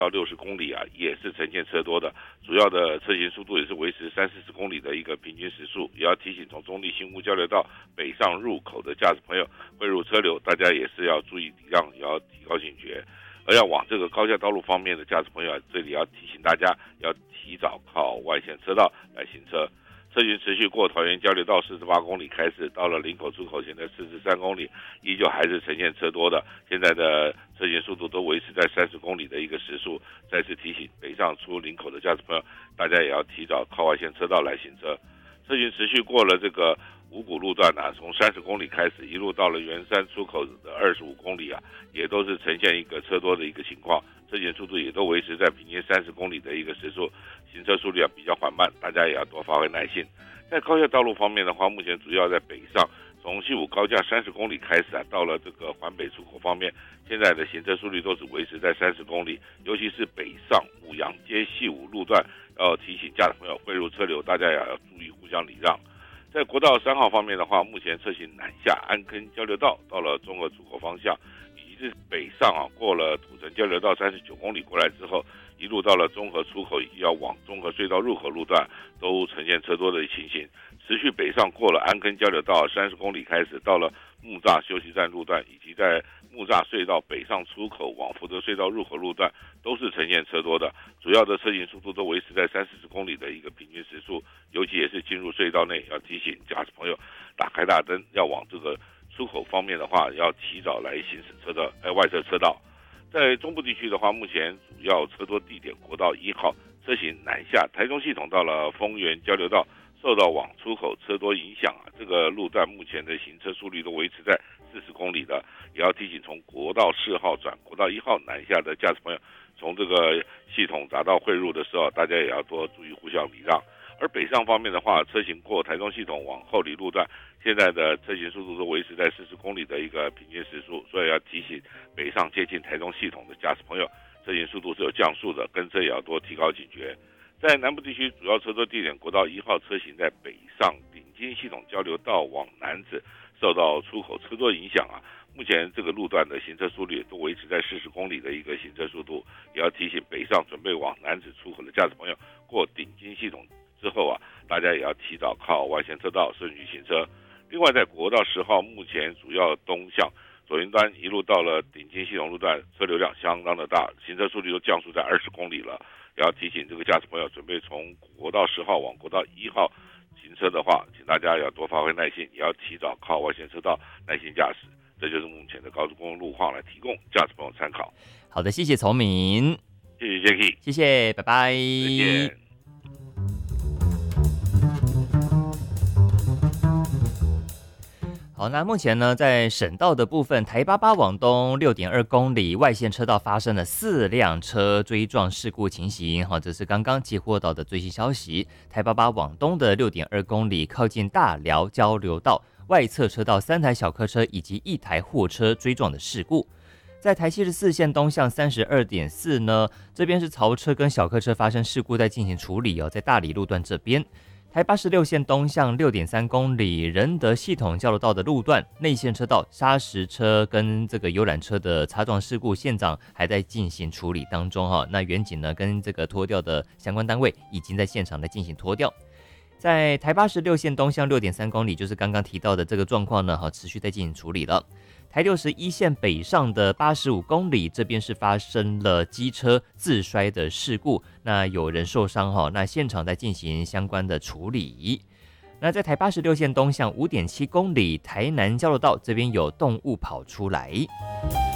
到60公里啊，也是呈现车多的，主要的车行速度也是维持30-40公里的一个平均时速。也要提醒从中坜新屋交流道北上入口的驾驶朋友，汇入车流，大家也是要注意礼让，也要提高警觉。而要往这个高架道路方面的驾驶朋友，这里要提醒大家要提早靠外线车道来行车。车群持续过桃园交流道48公里开始，到了林口出口前的43公里，依旧还是呈现车多的。现在的车行速度都维持在30公里的一个时速。再次提醒北上出林口的驾驶朋友，大家也要提早靠外线车道来行车。车群持续过了这个五股路段啊，从30公里开始，一路到了圆山出口的25公里啊，也都是呈现一个车多的一个情况。车行速度也都维持在平均30公里的一个时速，行车速率比较缓慢，大家也要多发挥耐性。在高架道路方面的话，目前主要在北上，从西武高架30公里开始啊，到了这个环北出口方面，现在的行车速率都是维持在30公里，尤其是北上五羊街西武路段，要提醒驾驶朋友汇入车流，大家也要注意互相礼让。在国道3号方面的话，目前车行南下安坑交流道到了中和出口方向，以及是北上啊，过了土城交流道39公里过来之后，一路到了中和出口以及要往中和隧道入口路段，都呈现车多的情形。持续北上过了安坑交流道30公里开始，到了木栅休息站路段，以及在木栅隧道北上出口往福德隧道入口路段，都是呈现车多的。主要的车行速度都维持在30-40公里的一个平均时速，尤其也是进入隧道内，要提醒驾驶朋友打开大灯，要往这个出口方面的话，要提早来行驶外侧车道。在中部地区的话，目前主要车多地点国道1号车行南下台中系统到了丰原交流道，受到往出口车多影响啊，这个路段目前的行车速率都维持在40公里的，也要提醒从国道4号转国道1号南下的驾驶朋友，从这个系统匝道汇入的时候，大家也要多注意互相礼让。而北上方面的话，车行过台中系统往后里路段，现在的车行速度都维持在40公里的一个平均时速，所以要提醒北上接近台中系统的驾驶朋友，车行速度是有降速的，跟车也要多提高警觉。在南部地区，主要车多地点国道1号车行在北上顶金系统交流道往南子，受到出口车多影响啊，目前这个路段的行车速率都维持在40公里的一个行车速度，也要提醒北上准备往南子出口的驾驶朋友，过顶金系统之后啊，大家也要提早靠外线车道顺序行车。另外，在国道10号，目前主要东向左云端一路到了顶金系统路段，车流量相当的大，行车速率都降速在20公里了。也要提醒这个驾驶朋友，准备从国道10号往国道1号行车的话，请大家要多发挥耐心，也要提早靠外线车道耐心驾驶。这就是目前的高速公路路况，来提供驾驶朋友参考。 好的，谢谢崇明， 谢谢 Jacky， 谢谢，拜拜， 再见。 好，那目前呢，在省道的部分，台88往东6.2公里外线车道发生了4辆车追撞事故情形，这是刚刚接获到的最新消息。台88往东的6.2公里靠近大寮交流道外侧车道3台小客车以及1台货车追撞的事故。在台74线东向32.4呢，这边是槽车跟小客车发生事故在进行处理在大理路段这边。台86线东向6.3公里仁德系统交流道的路段内线车道砂石车跟这个游览车的擦撞事故，现场还在进行处理当中那远警呢跟这个拖吊的相关单位已经在现场来进行拖吊。在台86线东向6.3公里，就是刚刚提到的这个状况呢，持续在进行处理了。台61线北上的85公里，这边是发生了机车自摔的事故，那有人受伤那现场在进行相关的处理。那在台86线东向5.7公里，台南交流道这边有动物跑出来。